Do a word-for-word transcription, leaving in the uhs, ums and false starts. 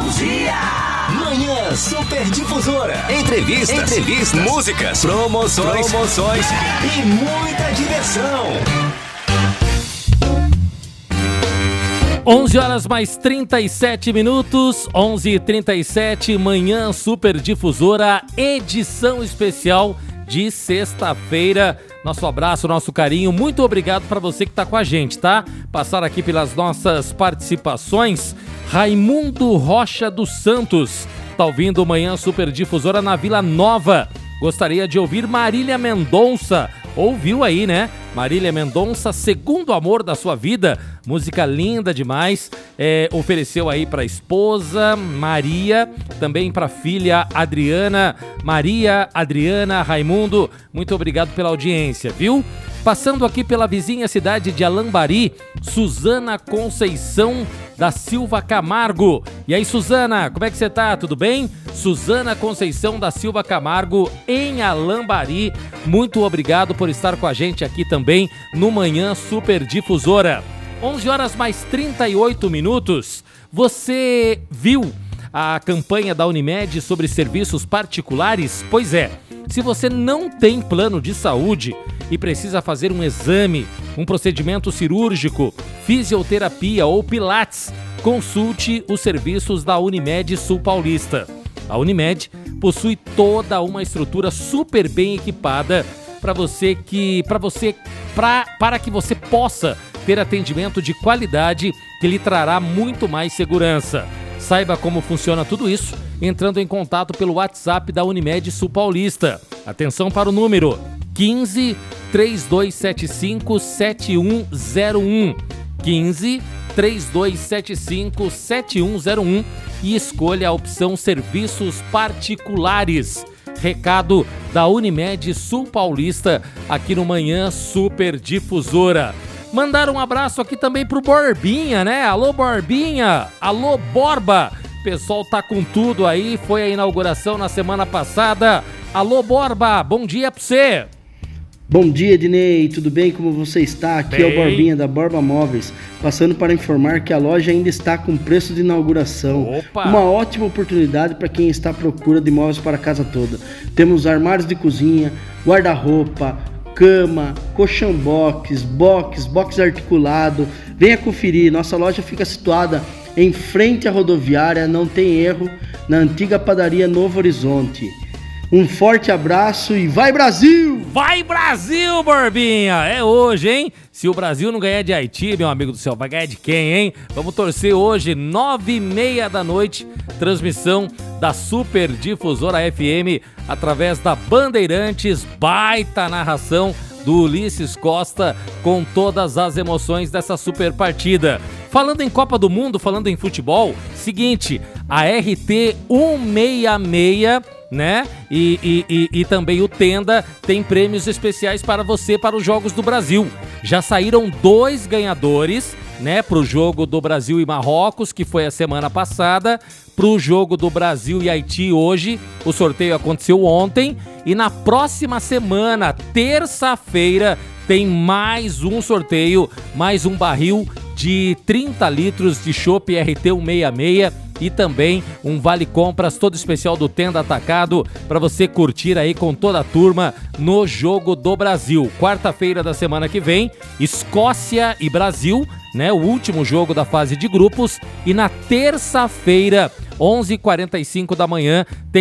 dia! Manhã Super Difusora. Entrevistas, Entrevistas, músicas, promoções, promoções e muita diversão. onze horas mais trinta e sete minutos, onze e trinta e sete, Manhã Super Difusora, edição especial de sexta-feira. Nosso abraço, nosso carinho, muito obrigado para você que está com a gente, tá? Passar aqui pelas nossas participações. Raimundo Rocha dos Santos, tá ouvindo o Manhã Super Difusora na Vila Nova. Gostaria de ouvir Marília Mendonça. Ouviu aí, né? Marília Mendonça, Segundo Amor da Sua Vida. Música linda demais. É, ofereceu aí para a esposa Maria, também para a filha Adriana. Maria, Adriana, Raimundo, muito obrigado pela audiência, viu? Passando aqui pela vizinha cidade de Alambari, Suzana Conceição da Silva Camargo. E aí, Suzana, como é que você tá? Tudo bem? Suzana Conceição da Silva Camargo, em Alambari. Muito obrigado por estar com a gente aqui também no Manhã Super Difusora. onze horas mais trinta e oito minutos. Você viu a campanha da Unimed sobre serviços particulares? Pois é, se você não tem plano de saúde e precisa fazer um exame, um procedimento cirúrgico, fisioterapia ou pilates, consulte os serviços da Unimed Sul Paulista. A Unimed possui toda uma estrutura super bem equipada para você que, para você, pra, para que você possa ter atendimento de qualidade que lhe trará muito mais segurança. Saiba como funciona tudo isso entrando em contato pelo WhatsApp da Unimed Sul Paulista. Atenção para o número quinze, três dois sete cinco, sete um zero um. quinze, três dois sete cinco, sete um zero um e escolha a opção Serviços Particulares. Recado da Unimed Sul Paulista aqui no Manhã Super Difusora. Mandar um abraço aqui também pro Borbinha, né? Alô, Borbinha! Alô, Borba! O pessoal tá com tudo aí, foi a inauguração na semana passada. Alô, Borba, bom dia pra você! Bom dia, Ednei, tudo bem? Como você está? Aqui bem. É o Borbinha da Borba Móveis, passando para informar que a loja ainda está com preço de inauguração. Opa. Uma ótima oportunidade para quem está à procura de móveis para a casa toda. Temos armários de cozinha, guarda-roupa, cama, colchão box, box, box articulado. Venha conferir, nossa loja fica situada em frente à rodoviária, não tem erro, na antiga padaria Novo Horizonte. Um forte abraço e vai Brasil! Vai Brasil, Borbinha! É hoje, hein? Se o Brasil não ganhar de Haiti, meu amigo do céu, vai ganhar de quem, hein? Vamos torcer hoje, nove e meia da noite, transmissão da Super Difusora F M através da Bandeirantes, baita narração do Ulisses Costa com todas as emoções dessa super partida. Falando em Copa do Mundo, falando em futebol, seguinte, a R T cento e sessenta e seis, né? E, e, e, e também o Tenda tem prêmios especiais para você para os Jogos do Brasil. Já saíram dois ganhadores, né? Para o jogo do Brasil e Marrocos, que foi a semana passada. Para o jogo do Brasil e Haiti hoje, o sorteio aconteceu ontem. E na próxima semana, terça-feira, tem mais um sorteio, mais um barril de trinta litros de chopp R T cento e sessenta e seis e também um vale-compras todo especial do Tenda Atacado para você curtir aí com toda a turma no Jogo do Brasil. Quarta-feira da semana que vem, Escócia e Brasil, né? O último jogo da fase de grupos. E na terça-feira, onze e quarenta e cinco da manhã, tem